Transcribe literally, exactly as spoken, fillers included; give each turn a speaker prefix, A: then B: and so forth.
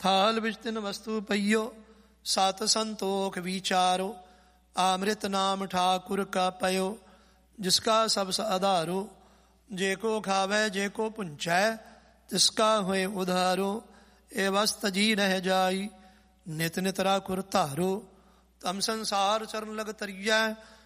A: ਥਾਲ ਵਿੱਚ ਤਿੰਨ ਵਸਤੂ ਪਈਓ, ਸਤ ਸੰਤੋਖ ਵਿਚਾਰੋ। ਅੰਮ੍ਰਿਤ ਨਾਮ ਠਾਕੁਰ ਕਾ ਪਇਓ, ਜਿਸਕਾ ਸਭ ਆਧਾਰੋ। ਜੇ ਕੋ ਖਾਵੈ ਜੇ ਕੋ ਪੁੰਚੈ, ਤਿਸਕਾ ਹੋਏ ਉਧਾਰੋ। ਇਹ ਵਸਤ ਜੀ ਰਹਿ ਜਾਈ, ਨਿਤ ਨਿਤ ਰਾਖੁਰ ਧਾਰੋ। ਤਮ ਸੰਸਾਰ ਚਰਨ ਲਗ ਤਰੀਐ,